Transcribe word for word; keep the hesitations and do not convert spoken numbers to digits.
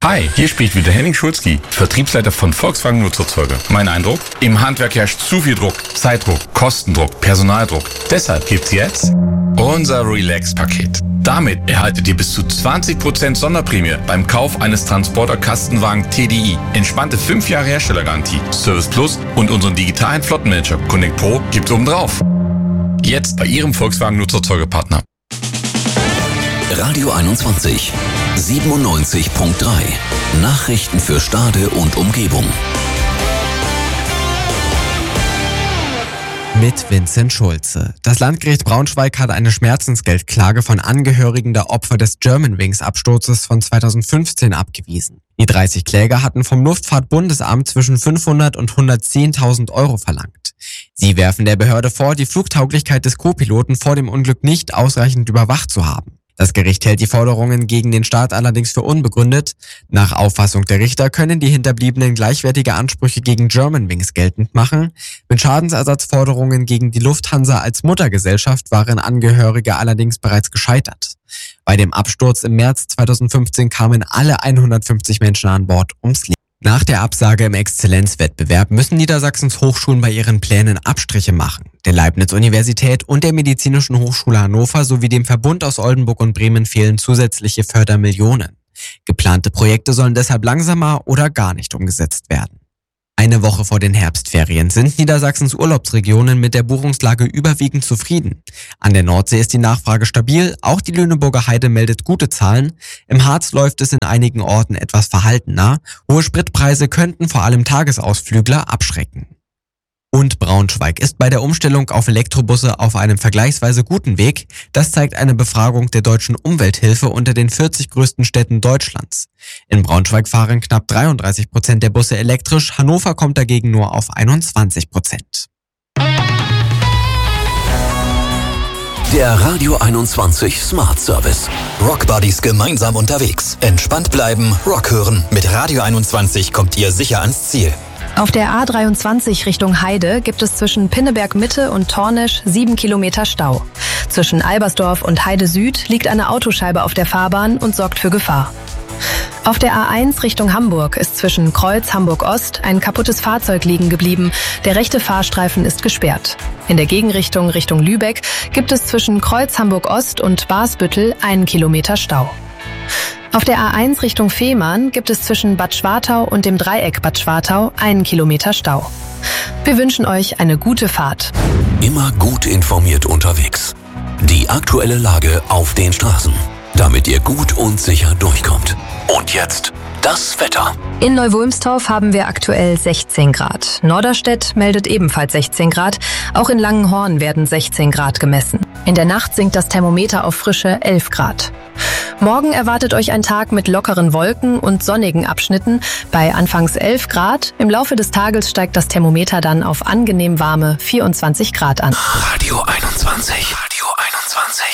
Hi, hier spricht wieder Henning Schulzki, Vertriebsleiter von Volkswagen Nutzerzeuge. Mein Eindruck? Im Handwerk herrscht zu viel Druck. Zeitdruck, Kostendruck, Personaldruck. Deshalb gibt's jetzt unser Relax-Paket. Damit erhaltet ihr bis zu zwanzig Prozent Sonderprämie beim Kauf eines Transporter-Kastenwagen T D I. Entspannte fünf Jahre Herstellergarantie, Service Plus und unseren digitalen Flottenmanager Connect Pro gibt's obendrauf. Jetzt bei Ihrem Volkswagen Nutzerzeugepartner. Radio einundzwanzig, siebenundneunzig Komma drei. Nachrichten für Stade und Umgebung. Mit Vincent Schulze. Das Landgericht Braunschweig hat eine Schmerzensgeldklage von Angehörigen der Opfer des Germanwings-Absturzes von zweitausendfünfzehn abgewiesen. Die dreißig Kläger hatten vom Luftfahrtbundesamt zwischen fünfhundert und hundertzehntausend Euro verlangt. Sie werfen der Behörde vor, die Flugtauglichkeit des Co-Piloten vor dem Unglück nicht ausreichend überwacht zu haben. Das Gericht hält die Forderungen gegen den Staat allerdings für unbegründet. Nach Auffassung der Richter können die Hinterbliebenen gleichwertige Ansprüche gegen Germanwings geltend machen. Mit Schadensersatzforderungen gegen die Lufthansa als Muttergesellschaft waren Angehörige allerdings bereits gescheitert. Bei dem Absturz im März zweitausendfünfzehn kamen alle hundertfünfzig Menschen an Bord ums Leben. Nach der Absage im Exzellenzwettbewerb müssen Niedersachsens Hochschulen bei ihren Plänen Abstriche machen. Der Leibniz-Universität und der Medizinischen Hochschule Hannover sowie dem Verbund aus Oldenburg und Bremen fehlen zusätzliche Fördermillionen. Geplante Projekte sollen deshalb langsamer oder gar nicht umgesetzt werden. Eine Woche vor den Herbstferien sind Niedersachsens Urlaubsregionen mit der Buchungslage überwiegend zufrieden. An der Nordsee ist die Nachfrage stabil, auch die Lüneburger Heide meldet gute Zahlen. Im Harz läuft es in einigen Orten etwas verhaltener. Hohe Spritpreise könnten vor allem Tagesausflügler abschrecken. Und Braunschweig ist bei der Umstellung auf Elektrobusse auf einem vergleichsweise guten Weg. Das zeigt eine Befragung der Deutschen Umwelthilfe unter den vierzig größten Städten Deutschlands. In Braunschweig fahren knapp dreiunddreißig Prozent der Busse elektrisch, Hannover kommt dagegen nur auf einundzwanzig Prozent. Der Radio einundzwanzig Smart Service. Rockbuddies gemeinsam unterwegs. Entspannt bleiben, Rock hören. Mit Radio einundzwanzig kommt ihr sicher ans Ziel. Auf der A dreiundzwanzig Richtung Heide gibt es zwischen Pinneberg Mitte und Tornisch sieben Kilometer Stau. Zwischen Albersdorf und Heide Süd liegt eine Autoscheibe auf der Fahrbahn und sorgt für Gefahr. Auf der A eins Richtung Hamburg ist zwischen Kreuz Hamburg-Ost ein kaputtes Fahrzeug liegen geblieben. Der rechte Fahrstreifen ist gesperrt. In der Gegenrichtung Richtung Lübeck gibt es zwischen Kreuz Hamburg-Ost und Barsbüttel einen Kilometer Stau. Auf der A eins Richtung Fehmarn gibt es zwischen Bad Schwartau und dem Dreieck Bad Schwartau einen Kilometer Stau. Wir wünschen euch eine gute Fahrt. Immer gut informiert unterwegs. Die aktuelle Lage auf den Straßen, damit ihr gut und sicher durchkommt. Und jetzt das Wetter. In Neu-Wulmstorf haben wir aktuell sechzehn Grad. Norderstedt meldet ebenfalls sechzehn Grad. Auch in Langenhorn werden sechzehn Grad gemessen. In der Nacht sinkt das Thermometer auf frische elf Grad. Morgen erwartet euch ein Tag mit lockeren Wolken und sonnigen Abschnitten bei anfangs elf Grad. Im Laufe des Tages steigt das Thermometer dann auf angenehm warme vierundzwanzig Grad an. Radio einundzwanzig.